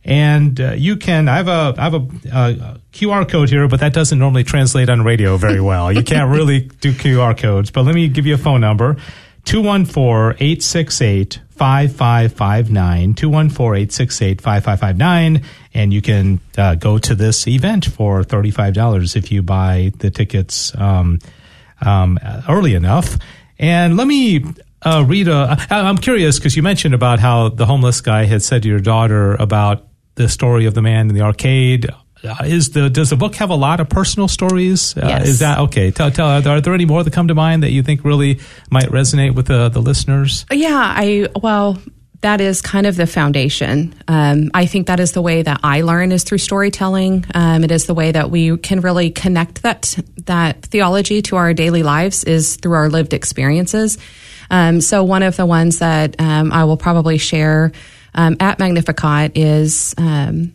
And uh, you can, I have a, I have a uh, Q R code here, but that doesn't normally translate on radio very well. You can't really do Q R codes. But let me give you a phone number, two one four, eight six eight, five five five nine, two one four, eight six eight, five five five nine, and you can uh, go to this event for thirty-five dollars if you buy the tickets um, um, early enough. And let me uh, read a, I'm curious because you mentioned about how the homeless guy had said to your daughter about the story of the man in the arcade. Uh, is the does the book have a lot of personal stories? Uh, yes. Is that okay? Tell, tell, are there, are there any more that come to mind that you think really might resonate with the, the listeners? Yeah, I well, that is kind of the foundation. Um, I think that is the way that I learn is through storytelling. Um, it is the way that we can really connect that that theology to our daily lives is through our lived experiences. Um, so one of the ones that um, I will probably share um, at Magnificat is Um,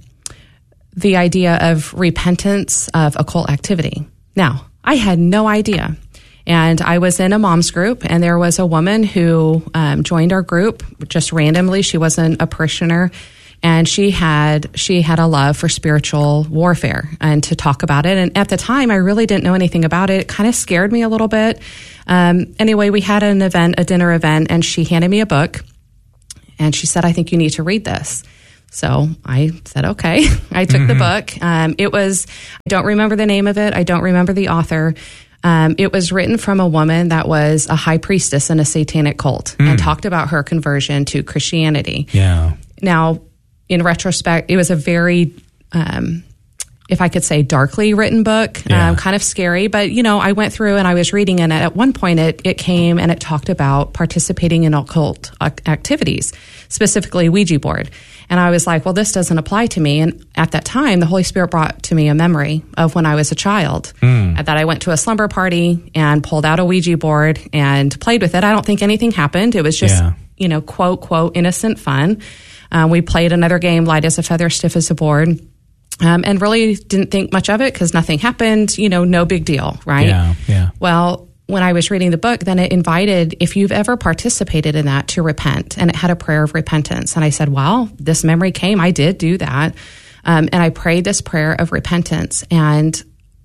the idea of repentance of occult activity. Now, I had no idea And I was in a mom's group, and there was a woman who um, joined our group just randomly. She wasn't a parishioner, and she had she had a love for spiritual warfare and to talk about it. And at the time, I really didn't know anything about it. It kind of scared me a little bit. Um, anyway, we had an event, a dinner event, and she handed me a book, and she said, "I think you need to read this." So I said, okay. I took mm-hmm. the book. Um, it was, I don't remember the name of it. I don't remember the author. Um, it was written from a woman that was a high priestess in a satanic cult mm. and talked about her conversion to Christianity. Yeah. Now, in retrospect, it was a very, um, if I could say, darkly written book, yeah. um, kind of scary. But, you know, I went through and I was reading, and at one point it, it came and it talked about participating in occult activities, specifically Ouija board. And I was like, well, this doesn't apply to me. And at that time, the Holy Spirit brought to me a memory of when I was a child, mm. that I went to a slumber party and pulled out a Ouija board and played with it. I don't think anything happened. It was just, yeah. you know, quote, quote, innocent fun. Um, we played another game, light as a feather, stiff as a board, um, and really didn't think much of it because nothing happened, you know, no big deal, right? Yeah, yeah. Well, when I was reading the book, then it invited, if you've ever participated in that, to repent. And it had a prayer of repentance. And I said, well, this memory came. I did do that. Um, and I prayed this prayer of repentance. And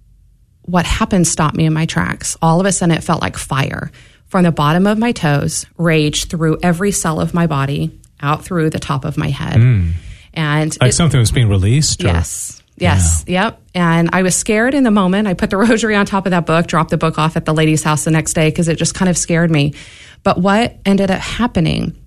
what happened stopped me in my tracks. All of a sudden, it felt like fire from the bottom of my toes, raged through every cell of my body, out through the top of my head. Mm. And like it, something was being released? Or? Yes. Yes. Yeah. Yep. And I was scared in the moment. I put the rosary on top of that book, dropped the book off at the lady's house the next day because it just kind of scared me. But what ended up happening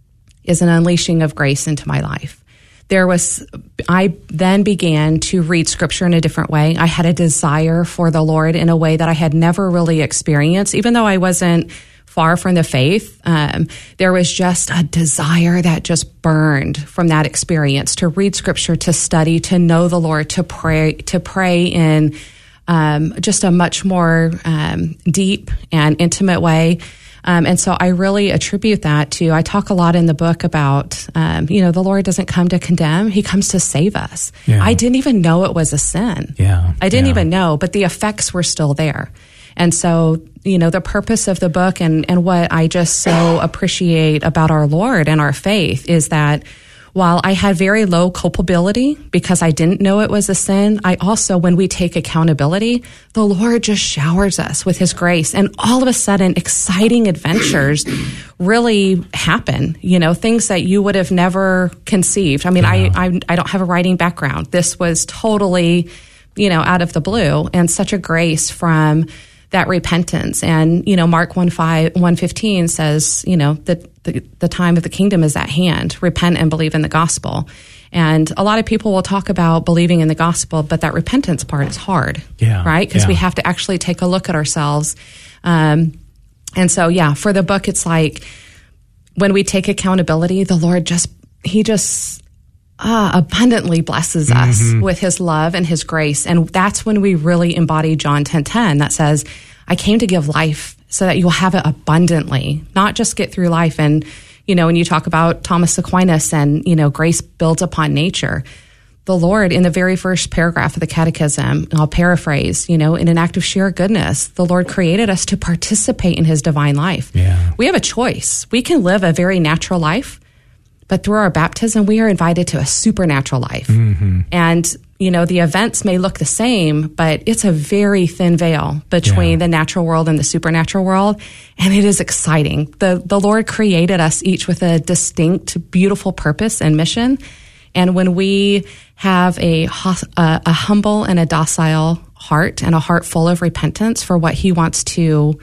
is an unleashing of grace into my life. There was, I then began to read scripture in a different way. I had a desire for the Lord in a way that I had never really experienced, even though I wasn't far from the faith. Um, there was just a desire that just burned from that experience to read scripture, to study, to know the Lord, to pray, to pray in um, just a much more um, deep and intimate way. Um, and so I really attribute that to, I talk a lot in the book about, um, you know, the Lord doesn't come to condemn. He comes to save us. Yeah. I didn't even know it was a sin. Yeah. I didn't yeah. even know, but the effects were still there. And so, you know, the purpose of the book and, and what I just so appreciate about our Lord and our faith is that while I had very low culpability because I didn't know it was a sin, I also, when we take accountability, the Lord just showers us with his grace. And all of a sudden, exciting adventures really happen, you know, things that you would have never conceived. I mean, yeah. I, I I don't have a writing background. This was totally, you know, out of the blue, and such a grace from that repentance. And, you know, Mark one five, one fifteen says, you know, that the, the time of the kingdom is at hand. Repent and believe in the gospel. And a lot of people will talk about believing in the gospel, but that repentance part is hard, yeah, right? Because yeah. we have to actually take a look at ourselves. Um, and so, yeah, for the book, it's like when we take accountability, the Lord just, he just uh, abundantly blesses us mm-hmm. with his love and his grace. And that's when we really embody John ten ten that says, I came to give life so that you'll have it abundantly, not just get through life. And, you know, when you talk about Thomas Aquinas and, you know, grace builds upon nature, the Lord in the very first paragraph of the Catechism, I'll paraphrase, you know, in an act of sheer goodness, the Lord created us to participate in his divine life. Yeah. We have a choice. We can live a very natural life, but through our baptism, we are invited to a supernatural life. Mm-hmm. And, you know, the events may look the same, but it's a very thin veil between yeah. the natural world and the supernatural world. And it is exciting. The, the Lord created us each with a distinct, beautiful purpose and mission. And when we have a, a, a humble and a docile heart and a heart full of repentance for what he wants to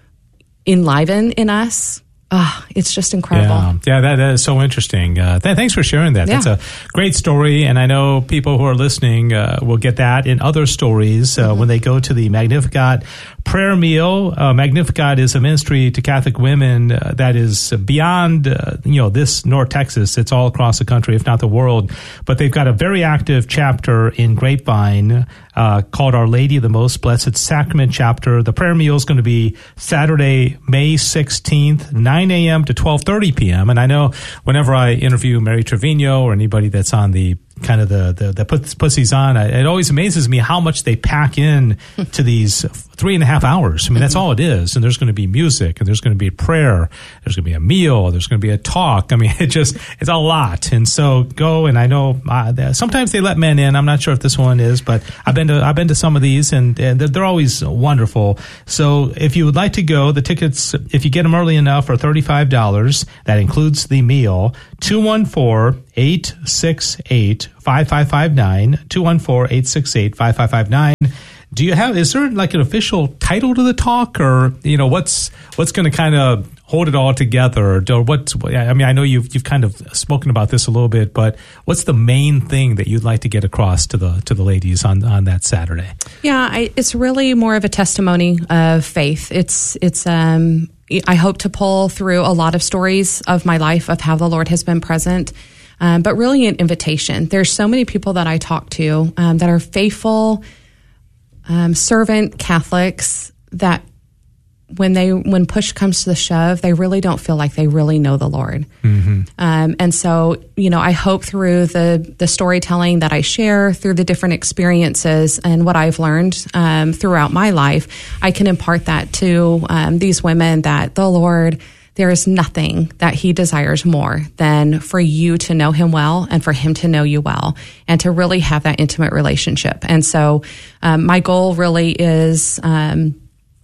enliven in us, oh, it's just incredible. Yeah, yeah that, that is so interesting. Uh, th- thanks for sharing that. Yeah. That's a great story. And I know people who are listening uh, will get that in other stories uh, mm-hmm. when they go to the Magnificat prayer meal. Uh, Magnificat is a ministry to Catholic women uh, that is beyond, uh, you know, this North Texas. It's all across the country, if not the world. But they've got a very active chapter in Grapevine uh, called Our Lady of the Most Blessed Sacrament chapter. The prayer meal is going to be Saturday, May sixteenth, nine a.m. to twelve thirty p.m. And I know whenever I interview Mary Trevino or anybody that's on the kind of the, the, the puts, pussies on, it always amazes me how much they pack in to these three and a half hours. I mean, that's all it is. And there's going to be music, and there's going to be prayer, there's going to be a meal, there's going to be a talk. I mean, it just, it's a lot. And so go, and I know uh, sometimes they let men in. I'm not sure if this one is, but I've been to, I've been to some of these, and, and they're, they're always wonderful. So if you would like to go, the tickets, if you get them early enough, are thirty-five dollars. That includes the meal. two one four, eight six eight, five five five nine, two one four, eight six eight, five five five nine. Do you have, is there like an official title to the talk, or, you know, what's, what's going to kind of hold it all together? Or what, I mean, I know you've, you've kind of spoken about this a little bit, but what's the main thing that you'd like to get across to the, to the ladies on, on that Saturday? Yeah, I, it's really more of a testimony of faith. It's, it's, um, I hope to pull through a lot of stories of my life of how the Lord has been present. Um, but really an invitation. There's so many people that I talk to, um, that are faithful, Um, servant Catholics that when they when push comes to the shove, they really don't feel like they really know the Lord. Mm-hmm. Um, and so, you know, I hope through the the storytelling that I share, through the different experiences and what I've learned um, throughout my life, I can impart that to um, these women that the Lord, there is nothing that he desires more than for you to know him well and for him to know you well and to really have that intimate relationship. And so um, my goal really is, um,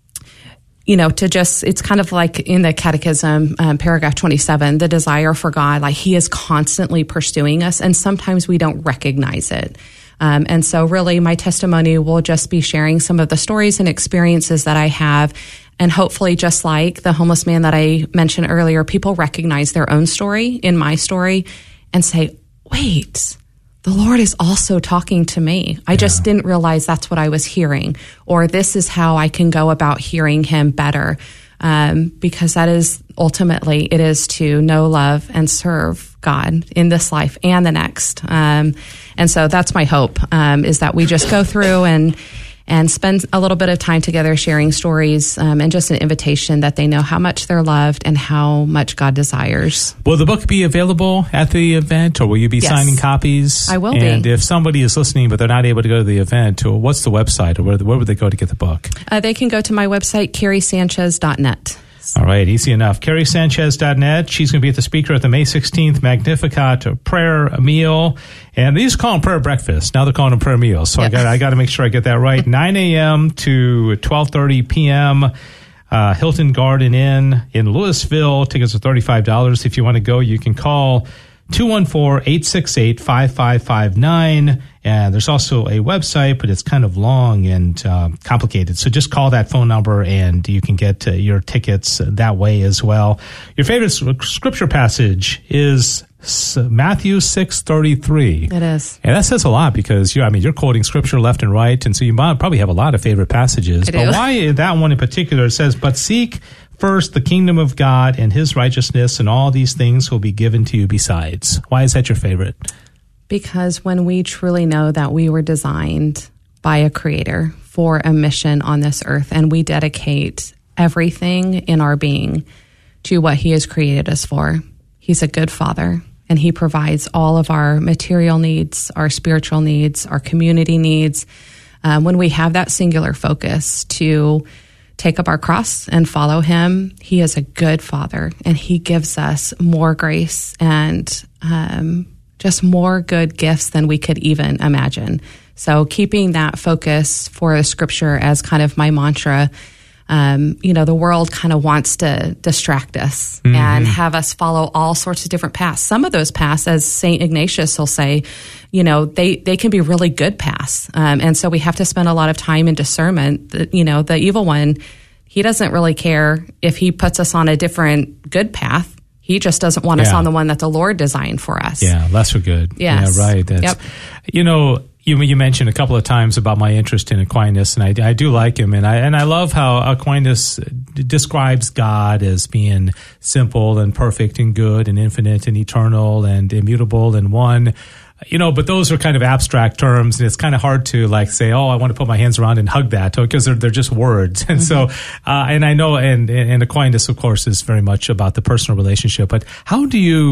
you know, to just, it's kind of like in the Catechism, um, paragraph twenty-seven, the desire for God, like he is constantly pursuing us, and sometimes we don't recognize it. Um, and so really my testimony will just be sharing some of the stories and experiences that I have. And hopefully, just like the homeless man that I mentioned earlier, people recognize their own story in my story and say, wait, the Lord is also talking to me. I yeah. just didn't realize that's what I was hearing, or this is how I can go about hearing him better. Um, because that is ultimately, it is to know, love, and serve God in this life and the next. Um, and so that's my hope, um, is that we just go through and and spend a little bit of time together sharing stories, um, and just an invitation that they know how much they're loved and how much God desires. Will the book be available at the event, or will you be yes. signing copies? I will and be. And if somebody is listening but they're not able to go to the event, what's the website, or where, where would they go to get the book? Uh, they can go to my website, Carrie Sanchez dot net. All right, easy enough. Carrie Sanchez dot net. She's going to be at the speaker at the May sixteenth Magnificat prayer meal. And they used to call them prayer breakfast. Now they're calling them prayer meals. So yep. I got I got to make sure I get that right. nine a.m. to twelve thirty p.m. Uh, Hilton Garden Inn in Louisville. Tickets are thirty-five dollars. If you want to go, you can call two one four, eight six eight, five five five nine. And there's also a website, but it's kind of long and uh, complicated. So just call that phone number and you can get uh, your tickets that way as well. Your favorite scripture passage is Matthew six thirty-three. It is. And that says a lot, because you're, I mean, you're quoting scripture left and right. And so you might probably have a lot of favorite passages. I but do. Why that one in particular? It says, but seek first the kingdom of God and his righteousness, and all these things will be given to you besides. Why is that your favorite? Because when we truly know that we were designed by a creator for a mission on this earth, and we dedicate everything in our being to what he has created us for, he's a good father, and he provides all of our material needs, our spiritual needs, our community needs. Um, when we have that singular focus to take up our cross and follow him, he is a good father, and he gives us more grace and um just more good gifts than we could even imagine. So keeping that focus for the scripture as kind of my mantra, um, you know, the world kind of wants to distract us mm-hmm. and have us follow all sorts of different paths. Some of those paths, as Saint Ignatius will say, you know, they, they can be really good paths. Um, and so we have to spend a lot of time in discernment. You know, the evil one, he doesn't really care if he puts us on a different good path. He just doesn't want yeah. us on the one that the Lord designed for us. Yeah, lesser good. Yes. Yeah, right. That's, yep. You know, you you mentioned a couple of times about my interest in Aquinas, and I, I do like him, and I and I love how Aquinas describes God as being simple and perfect and good and infinite and eternal and immutable and one. You know, but those are kind of abstract terms, and it's kind of hard to like say, oh, I want to put my hands around and hug that, because they're, they're just words. And mm-hmm. so, uh, and I know, and, and Aquinas, of course, is very much about the personal relationship, but how do you,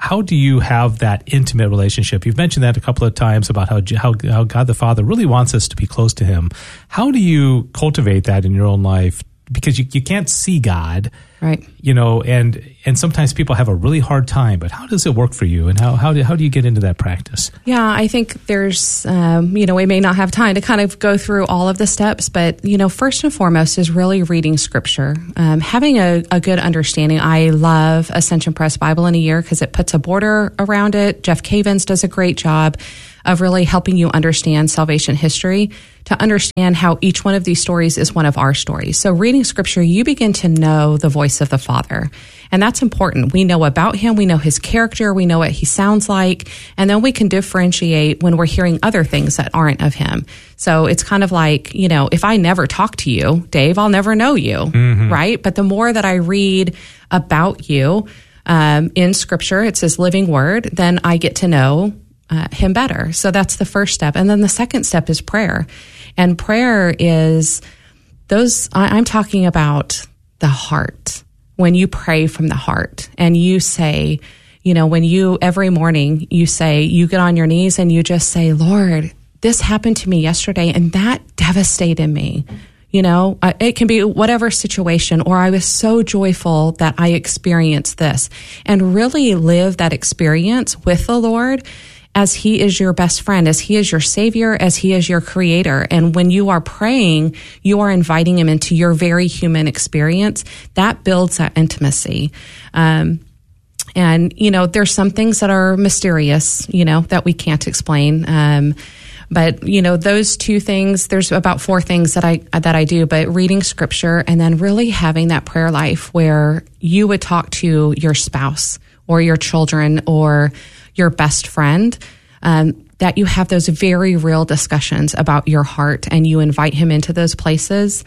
how do you have that intimate relationship? You've mentioned that a couple of times about how, how, how God the Father really wants us to be close to him. How do you cultivate that in your own life? Because you, you can't see God, right? You know, and and sometimes people have a really hard time. But how does it work for you, and how how do how do you get into that practice? Yeah, I think there's, um, you know, we may not have time to kind of go through all of the steps, but you know, first and foremost is really reading Scripture, um, having a, a good understanding. I love Ascension Press Bible in a Year because it puts a border around it. Jeff Cavins does a great job of really helping you understand salvation history, to understand how each one of these stories is one of our stories. So reading Scripture, you begin to know the voice of the Father. And that's important. We know about him, we know his character, we know what he sounds like, and then we can differentiate when we're hearing other things that aren't of him. So it's kind of like, you know, if I never talk to you, Dave, I'll never know you, mm-hmm. right? But the more that I read about you um, in Scripture, it's his living word, then I get to know Uh, him better. So that's the first step. And then the second step is prayer. And prayer is those, I, I'm talking about the heart. When you pray from the heart and you say, you know, when you, every morning you say, you get on your knees and you just say, Lord, this happened to me yesterday and that devastated me. You know, uh, it can be whatever situation, or I was so joyful that I experienced this, and really live that experience with the Lord as he is your best friend, as he is your savior, as he is your creator. And when you are praying, you are inviting him into your very human experience. That builds that intimacy. Um, and, you know, there's some things that are mysterious, you know, that we can't explain. Um, but, you know, those two things, there's about four things that I, that I do, but reading Scripture and then really having that prayer life where you would talk to your spouse or your children or your best friend, um, that you have those very real discussions about your heart and you invite him into those places.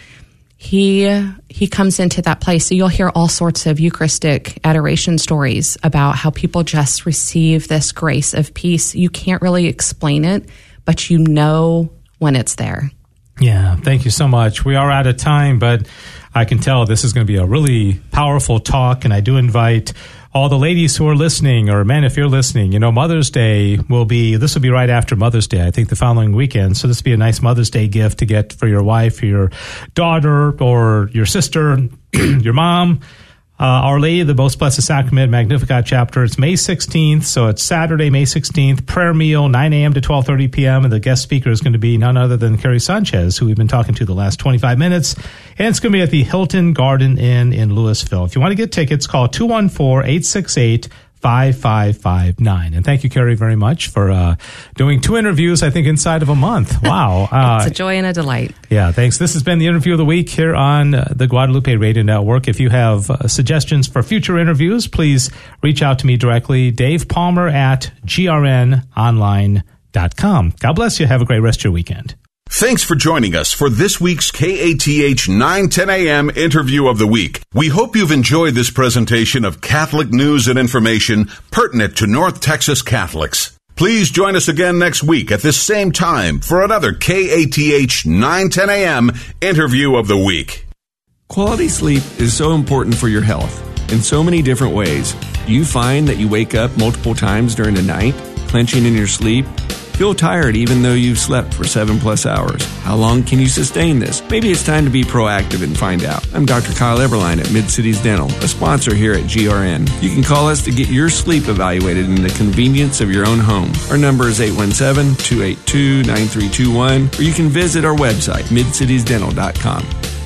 He he comes into that place. So you'll hear all sorts of Eucharistic adoration stories about how people just receive this grace of peace. You can't really explain it, but you know when it's there. Yeah, thank you so much. We are out of time, but I can tell this is going to be a really powerful talk, and I do invite all the ladies who are listening, or men, if you're listening, you know, Mother's Day will be, this will be right after Mother's Day, I think the following weekend. So this will be a nice Mother's Day gift to get for your wife, or your daughter, or your sister, your mom. Uh, Our Lady of the Most Blessed Sacrament, Magnificat chapter. It's May sixteenth, so it's Saturday, May sixteenth, prayer meal, nine a.m. to twelve thirty p.m., and the guest speaker is going to be none other than Carrie Sanchez, who we've been talking to the last twenty-five minutes, and it's going to be at the Hilton Garden Inn in Louisville. If you want to get tickets, call two one four, eight six eight, five five five nine. And thank you, Carrie, very much for uh, doing two interviews, I think, inside of a month. Wow. Uh, it's a joy and a delight. Yeah, thanks. This has been the Interview of the Week here on the Guadalupe Radio Network. If you have uh, suggestions for future interviews, please reach out to me directly, Dave Palmer at G R N online dot com. God bless you. Have a great rest of your weekend. Thanks for joining us for this week's K A T H nine ten a.m. Interview of the Week. We hope you've enjoyed this presentation of Catholic news and information pertinent to North Texas Catholics. Please join us again next week at this same time for another K A T H nine ten a.m. Interview of the Week. Quality sleep is so important for your health in so many different ways. Do you find that you wake up multiple times during the night, clenching in your sleep? Feel tired even though you've slept for seven plus hours. How long can you sustain this? Maybe it's time to be proactive and find out. I'm Doctor Kyle Eberline at Mid-Cities Dental, a sponsor here at G R N. You can call us to get your sleep evaluated in the convenience of your own home. Our number is eight one seven, two eight two, nine three two one, or you can visit our website, mid cities dental dot com.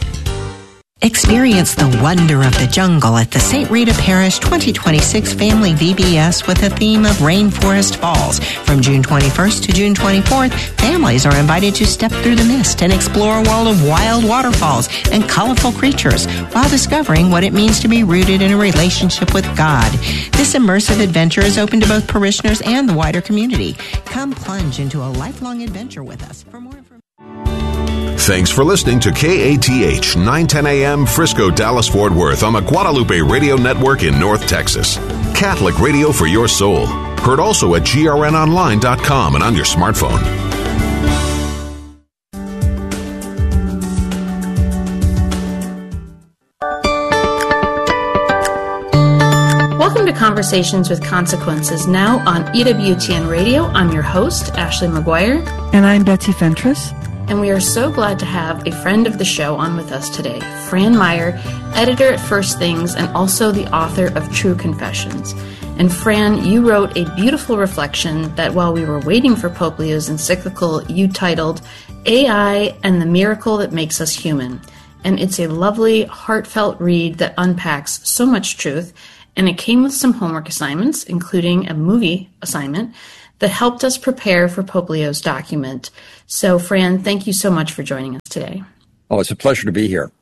Experience the wonder of the jungle at the Saint Rita Parish twenty twenty-six Family V B S with a theme of Rainforest Falls. From June twenty-first to June twenty-fourth, families are invited to step through the mist and explore a world of wild waterfalls and colorful creatures while discovering what it means to be rooted in a relationship with God. This immersive adventure is open to both parishioners and the wider community. Come plunge into a lifelong adventure with us. For more information. Thanks for listening to K A T H nine ten a.m. Frisco, Dallas, Fort Worth on the Guadalupe Radio Network in North Texas. Catholic radio for your soul. Heard also at G R N online dot com and on your smartphone. Welcome to Conversation Conversations with Consequences, now on E W T N Radio. I'm your host, Ashley McGuire. And I'm Betsy Fentress. And we are so glad to have a friend of the show on with us today, Fran Meyer, editor at First Things and also the author of True Confessions. And Fran, you wrote a beautiful reflection that while we were waiting for Pope Leo's encyclical, you titled A I and the Miracle That Makes Us Human. And it's a lovely, heartfelt read that unpacks so much truth, and it came with some homework assignments, including a movie assignment, that helped us prepare for Pope Leo's document. So, Fran, thank you so much for joining us today. Oh, it's a pleasure to be here.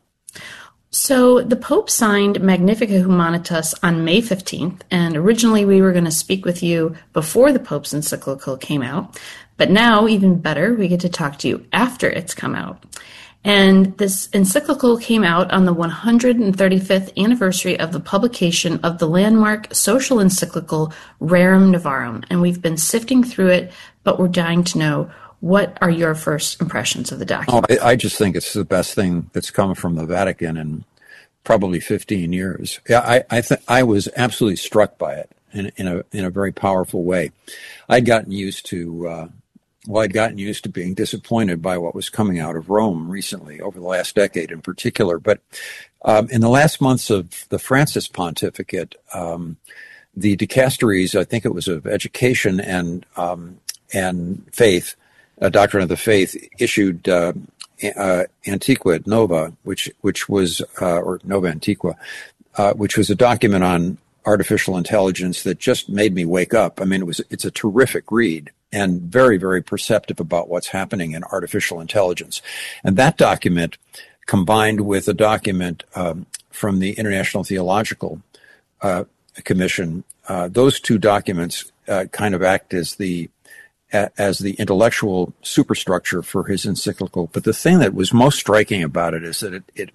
So, the Pope signed Magnificat Humanitas on May fifteenth, and originally we were going to speak with you before the Pope's encyclical came out, but now, even better, we get to talk to you after it's come out. And this encyclical came out on the one hundred thirty-fifth anniversary of the publication of the landmark social encyclical Rerum Novarum. And we've been sifting through it, but we're dying to know, what are your first impressions of the document? Oh, I, I just think it's the best thing that's come from the Vatican in probably fifteen years. Yeah, I I, th- I was absolutely struck by it in, in a in a very powerful way. I'd gotten used to. Uh, Well, I'd gotten used to being disappointed by what was coming out of Rome recently, over the last decade in particular. But um, in the last months of the Francis pontificate, um, the dicasteries, I think it was of education and um, and faith, uh, doctrine of the faith, issued uh, uh, Antiqua et Nova, which which was uh, or Nova Antiqua, uh, which was a document on artificial intelligence that just made me wake up. I mean, it was it's a terrific read and very, very perceptive about what's happening in artificial intelligence. And that document, combined with a document um, from the International Theological uh, Commission, uh, those two documents uh, kind of act as the a, as the intellectual superstructure for his encyclical. But the thing that was most striking about it is that it, it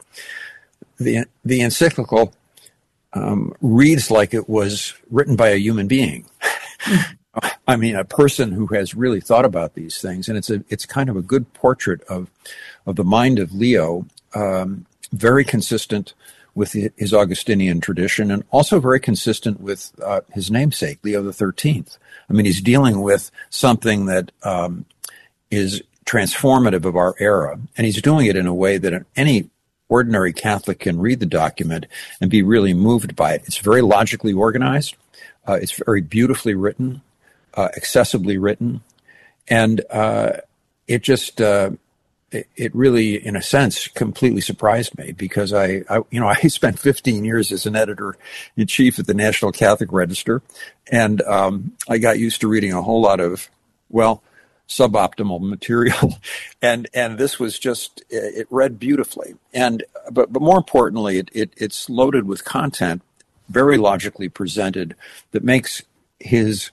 the the encyclical um, reads like it was written by a human being. I mean, a person who has really thought about these things, and it's a it's kind of a good portrait of of the mind of Leo, um, very consistent with his Augustinian tradition, and also very consistent with uh, his namesake, Leo the thirteenth. I mean, he's dealing with something that um, is transformative of our era, and he's doing it in a way that any ordinary Catholic can read the document and be really moved by it. It's very logically organized. Uh, it's very beautifully written. Uh, accessibly written, and uh, it just uh, it, it really, in a sense, completely surprised me because I, I, you know, I spent fifteen years as an editor in chief at the National Catholic Register, and um, I got used to reading a whole lot of, well, suboptimal material, and and this was just it read beautifully, and but but more importantly, it, it it's loaded with content, very logically presented, that makes his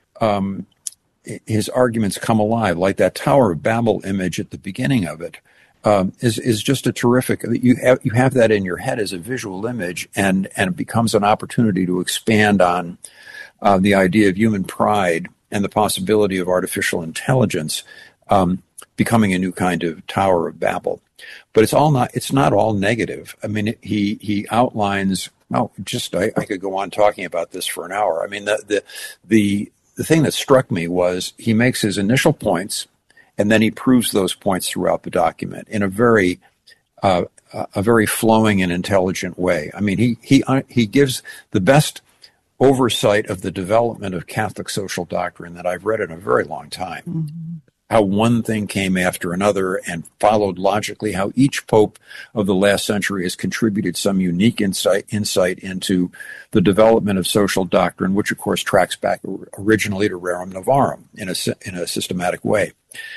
Um, his arguments come alive, like that Tower of Babel image at the beginning of it um, is is just a terrific. You have you have that in your head as a visual image, and and it becomes an opportunity to expand on uh, the idea of human pride and the possibility of artificial intelligence um, becoming a new kind of Tower of Babel. But it's all not. It's not all negative. I mean, he he outlines. Well, just I, I could go on talking about this for an hour. I mean, the the the The thing that struck me was he makes his initial points, and then he proves those points throughout the document in a very, uh, a very flowing and intelligent way. I mean, he he uh, he gives the best oversight of the development of Catholic social doctrine that I've read in a very long time. Mm-hmm. How one thing came after another and followed logically. How each pope of the last century has contributed some unique insight insight into the development of social doctrine, which of course tracks back originally to Rerum Novarum in a in a systematic way.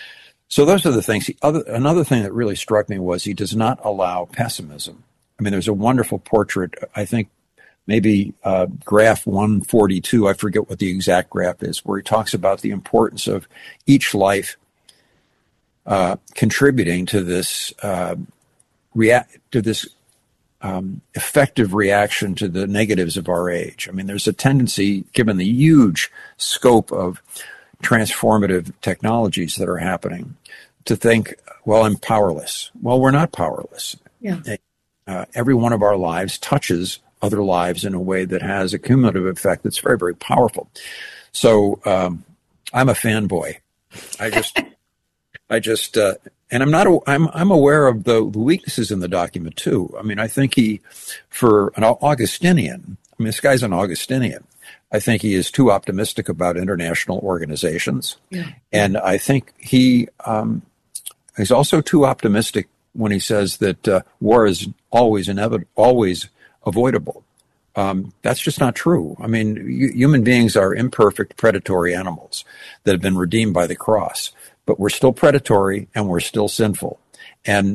So those are the things. He, other, another thing that really struck me was he does not allow pessimism. I mean, there's a wonderful portrait. I think maybe uh, graph one forty-two. I forget what the exact graph is, where he talks about the importance of each life uh, contributing to this uh, react to this. Um, effective reaction to the negatives of our age. I mean, there's a tendency, given the huge scope of transformative technologies that are happening, to think, well, I'm powerless. Well, we're not powerless. Yeah. Uh, every one of our lives touches other lives in a way that has a cumulative effect that's very, very powerful. So um, I'm a fanboy. I just, I just, uh, and I'm not, I'm, I'm aware of the, the weaknesses in the document too. I mean, I think he, for an Augustinian, I mean, this guy's an Augustinian. I think he is too optimistic about international organizations. Yeah. And I think he um, is also too optimistic when he says that uh, war is always inevitable, always avoidable. Um, that's just not true. I mean, y- human beings are imperfect, predatory animals that have been redeemed by the cross, but we're still predatory and we're still sinful. And